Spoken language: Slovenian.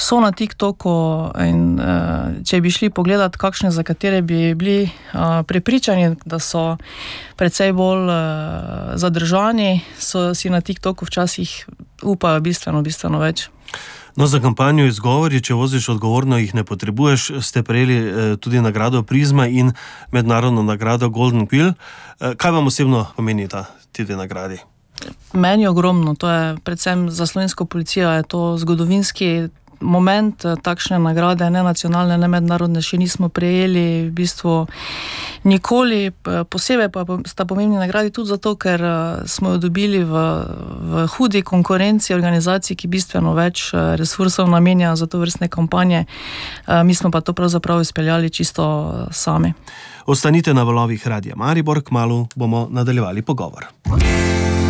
so na TikToku in če bi šli pogledat, kakšne, za katere bi bili prepričani, da so precej bolj zadržani, so si na TikToku včasih upajo bistveno več. No, za kampanjo Izgovori, če voziš odgovorno, jih ne potrebuješ, ste prejeli tudi nagrado Prizma in mednarodno nagrado Golden Quill. Kaj vam osebno pomeni ti dve nagradi? Meni ogromno, to je predvsem za slovensko policijo, je to zgodovinski moment, takšne nagrade, ne nacionalne, ne mednarodne, še nismo prejeli v bistvu nikoli. Posebej pa sta pomembni nagradi tudi zato, ker smo jo dobili v hudi konkurenci organizacij, ki bistveno več resursov namenja za to vrstne kampanje. Mi smo pa to pravzaprav izpeljali čisto sami. Ostanite na valovih Radia Maribor, kmalu bomo nadaljevali pogovor.